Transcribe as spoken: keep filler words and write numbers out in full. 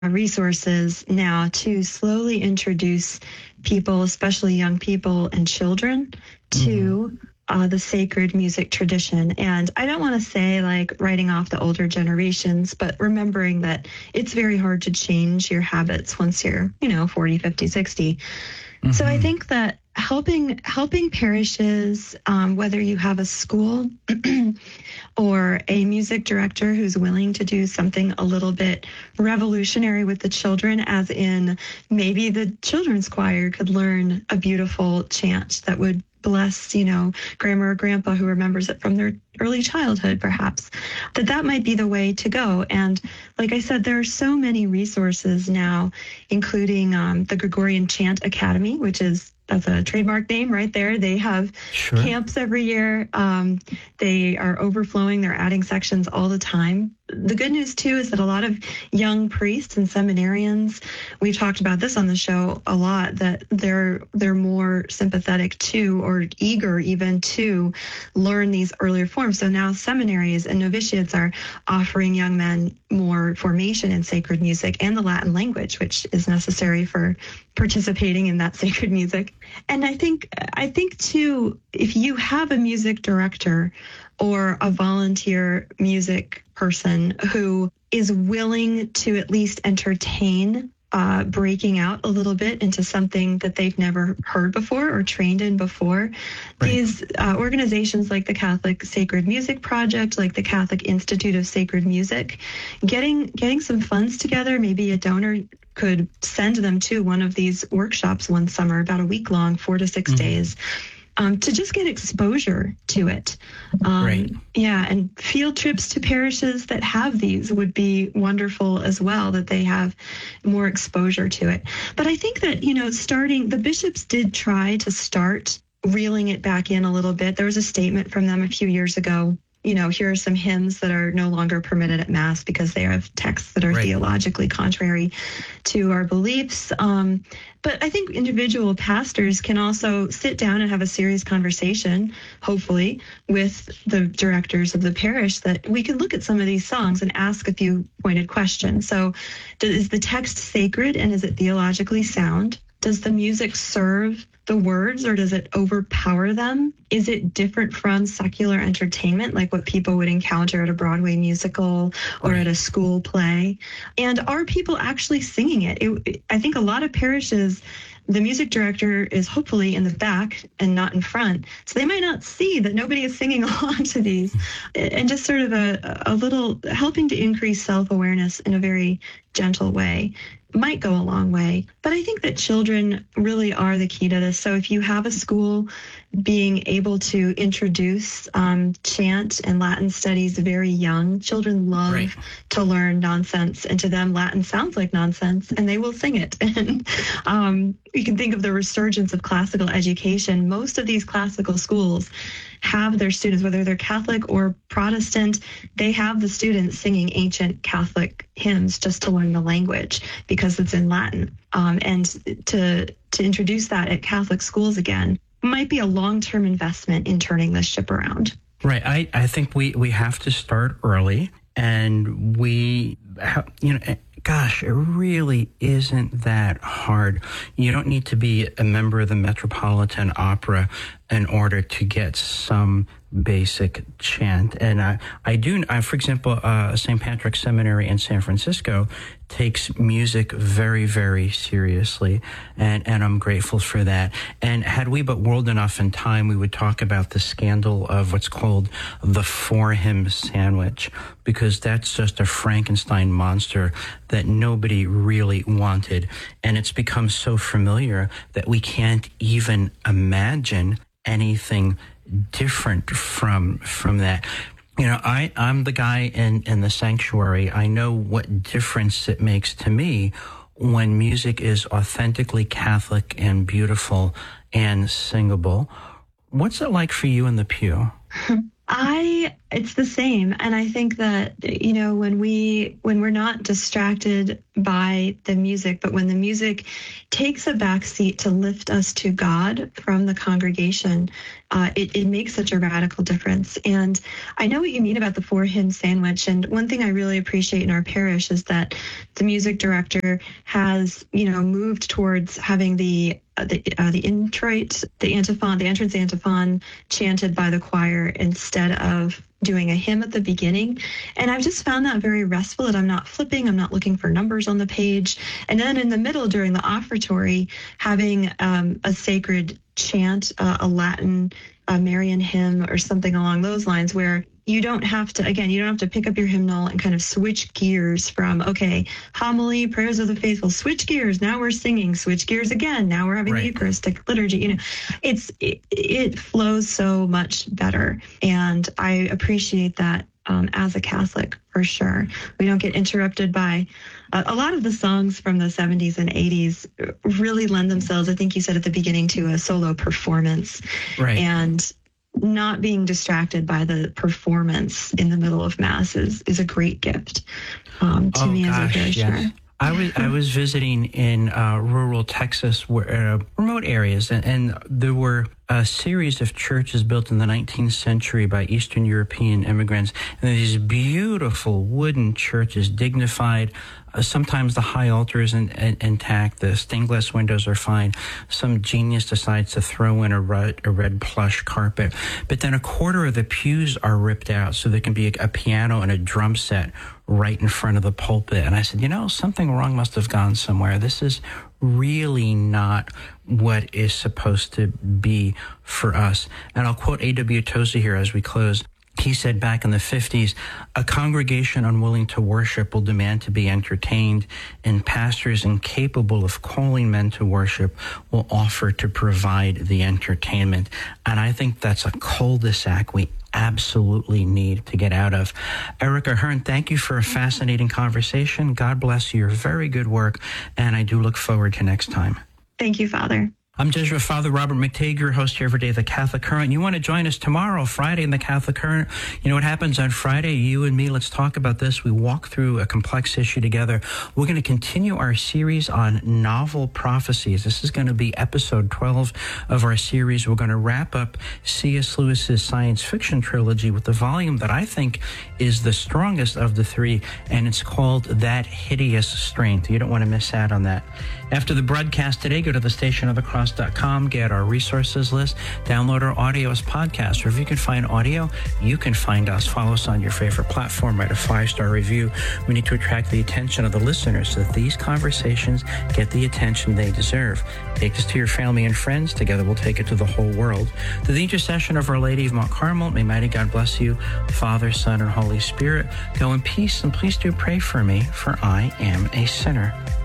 resources now to slowly introduce people, especially young people and children, to mm-hmm. uh, the sacred music tradition. And I don't want to say like writing off the older generations, but remembering that it's very hard to change your habits once you're, you know, forty, fifty, sixty. Mm-hmm. So I think that helping helping parishes, um, whether you have a school or a music director who's willing to do something a little bit revolutionary with the children, as in maybe the children's choir could learn a beautiful chant that would bless, you know, grandma or grandpa who remembers it from their early childhood, perhaps, that that might be the way to go. And like I said, there are so many resources now, including um, the Gregorian Chant Academy, which is that's a trademark name right there. They have sure. camps every year. Um, they are overflowing. They're adding sections all the time. The good news, too, is that a lot of young priests and seminarians, we've talked about this on the show a lot, that they're they're more sympathetic to or eager even to learn these earlier forms. So now seminaries and novitiates are offering young men more formation in sacred music and the Latin language, which is necessary for participating in that sacred music. And I think, I think too, if you have a music director or a volunteer music person who is willing to at least entertain uh, breaking out a little bit into something that they've never heard before or trained in before, right. these uh, organizations like the Catholic Sacred Music Project, like the Catholic Institute of Sacred Music, getting getting some funds together, maybe a donor could send them to one of these workshops one summer, about a week long, four to six mm-hmm. days, um, to just get exposure to it. Um, right. Yeah, and field trips to parishes that have these would be wonderful as well, that they have more exposure to it. But I think that, you know, starting, the bishops did try to start reeling it back in a little bit. There was a statement from them a few years ago. You know, here are some hymns that are no longer permitted at Mass because they have texts that are right. theologically contrary to our beliefs. Um, but I think individual pastors can also sit down and have a serious conversation, hopefully, with the directors of the parish, that we can look at some of these songs and ask a few pointed questions. So is the text sacred and is it theologically sound? Does the music serve the words or does it overpower them? Is it different from secular entertainment, like what people would encounter at a Broadway musical or at a school play? And are people actually singing it? it? I think a lot of parishes, the music director is hopefully in the back and not in front. So they might not see that nobody is singing along to these. And just sort of a, a little helping to increase self-awareness in a very gentle way might go a long way. But I think that children really are the key to this. So if you have a school being able to introduce um, chant and Latin studies very young, children love right. to learn nonsense. And to them, Latin sounds like nonsense, and they will sing it. And um, you can think of the resurgence of classical education. Most of these classical schools have their students, whether they're Catholic or Protestant, they have the students singing ancient Catholic hymns just to learn the language because it's in Latin. Um, and to to introduce that at Catholic schools again might be a long-term investment in turning this ship around. Right. I, I think we, we have to start early, and we, ha- you know, gosh, it really isn't that hard. You don't need to be a member of the Metropolitan Opera in order to get some basic chant. And I, I do, I, for example, uh, Saint Patrick's Seminary in San Francisco takes music very, very seriously, and, and I'm grateful for that. And had we but whirled enough in time, we would talk about the scandal of what's called the four-hymn sandwich, because that's just a Frankenstein monster that nobody really wanted. And it's become so familiar that we can't even imagine anything different from from that. You know, I, I'm the guy in, in the sanctuary. I know what difference it makes to me when music is authentically Catholic and beautiful and singable. What's it like for you in the pew? I It's the same. And I think that, you know, when we, when we're not distracted by the music, but when the music takes a backseat to lift us to God from the congregation, uh, it, it makes such a radical difference. And I know what you mean about the four hymn sandwich. And one thing I really appreciate in our parish is that the music director has, you know, moved towards having the Uh, the uh, the introit, the antiphon, the entrance antiphon chanted by the choir instead of doing a hymn at the beginning. And I've just found that very restful, that I'm not flipping, I'm not looking for numbers on the page. And then in the middle, during the offertory, having um, a sacred chant, uh, a Latin uh, Marian hymn or something along those lines, where you don't have to, again, you don't have to pick up your hymnal and kind of switch gears from, okay, homily, prayers of the faithful, switch gears, now we're singing, switch gears again, now we're having right. the Eucharistic liturgy. You know, it's it, it flows so much better. And I appreciate that um, as a Catholic, for sure. We don't get interrupted by uh, a lot of the songs from the seventies and eighties really lend themselves, I think you said at the beginning, to a solo performance. Right. And not being distracted by the performance in the middle of Mass is, is a great gift um, to oh, me gosh, as a parishioner. yes. I was I was visiting in uh, rural Texas, where uh, remote areas, and, and there were a series of churches built in the nineteenth century by Eastern European immigrants, and these beautiful wooden churches, dignified. Uh, sometimes the high altar is in, in, intact, the stained glass windows are fine. Some genius decides to throw in a red, a red plush carpet, but then a quarter of the pews are ripped out so there can be a, a piano and a drum set right in front of the pulpit. And I said, you know, something wrong must have gone somewhere. This is really not what is supposed to be for us. And I'll quote A W Tozer here as we close. He said back in the fifties, a congregation unwilling to worship will demand to be entertained, and pastors incapable of calling men to worship will offer to provide the entertainment. And I think that's a cul-de-sac we absolutely need to get out of. Erica Hearn, thank you for a fascinating conversation. God bless your very good work, and I do look forward to next time. Thank you, Father. I'm Jesuit Father Robert McTague, host here every day of the Catholic Current. You want to join us tomorrow, Friday, in the Catholic Current? You know what happens on Friday? You and me, let's talk about this. We walk through a complex issue together. We're going to continue our series on novel prophecies. This is going to be episode twelve of our series. We're going to wrap up C S Lewis's science fiction trilogy with the volume that I think is the strongest of the three, and it's called That Hideous Strength. You don't want to miss out on that. After the broadcast today, go to the station of the cross dot com, get our resources list, download our audio as podcasts, or if you can find audio, you can find us. Follow us on your favorite platform, write a five-star review. We need to attract the attention of the listeners so that these conversations get the attention they deserve. Take this to your family and friends. Together we'll take it to the whole world. Through the intercession of Our Lady of Mount Carmel, may mighty God bless you, Father, Son, and Holy Spirit. Go in peace, and please do pray for me, for I am a sinner.